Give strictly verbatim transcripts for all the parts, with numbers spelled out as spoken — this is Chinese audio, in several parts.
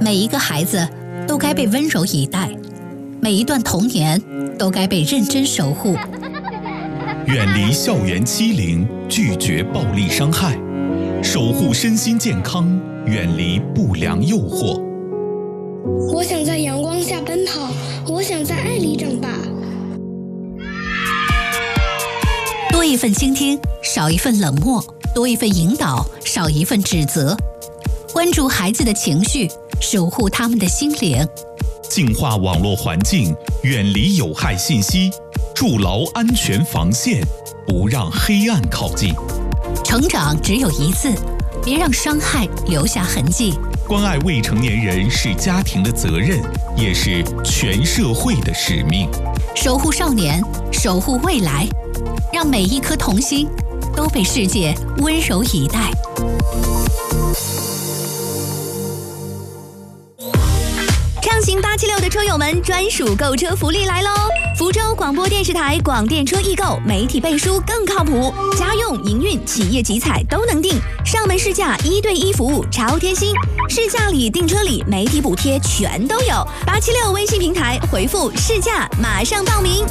每一个孩子都该被温柔以待，每一段童年都该被认真守护。 远离校园欺凌，拒绝暴力伤害，守护身心健康，远离不良诱惑。 我想在阳光下奔跑，我想在爱里长大。 多一份倾听，少一份冷漠；多一份引导，少一份指责。关注孩子的情绪，守护他们的心灵。 净化网络环境，远离有害信息，筑牢安全防线，不让黑暗靠近。 成长只有一次，别让伤害留下痕迹。 关爱未成年人是家庭的责任，也是全社会的使命。 守护少年，守护未来，让每一颗童心都被世界温柔以待。 畅行八七六的车友们专属购车福利来喽！福州广播电视台广电车易购，媒体背书更靠谱，家用、营运、企业集采都能订，上门试驾一对一服务超贴心，试驾礼、订车礼、媒体补贴全都有。八七六微信平台回复试驾，马上报名。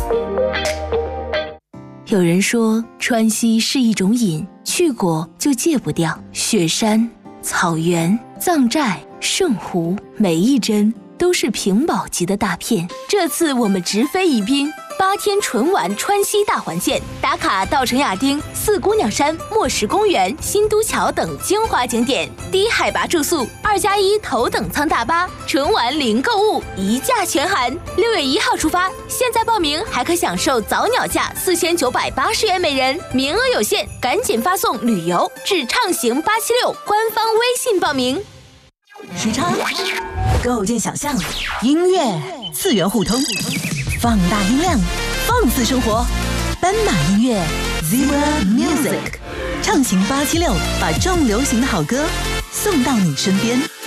有人说川西是一种瘾，去过就戒不掉。雪山、草原、藏寨、圣湖，每一帧都是屏保级的大片。这次我们直飞宜宾，八天纯玩川西大环线，打卡稻城亚丁、四姑娘山、莫石公园、新都桥等精华景点，低海拔住宿，二加一头等舱大巴，纯玩零购物，一价全含。六月一号出发，现在报名还可享受早鸟价四千九百八十元每人，名额有限，赶紧发送旅游至畅行八七六官方微信报名。 时差构建想象，音乐次元互通，放大音量，放肆生活。斑马音乐 Zebra Music， 畅行八七六，把重流行的好歌送到你身边。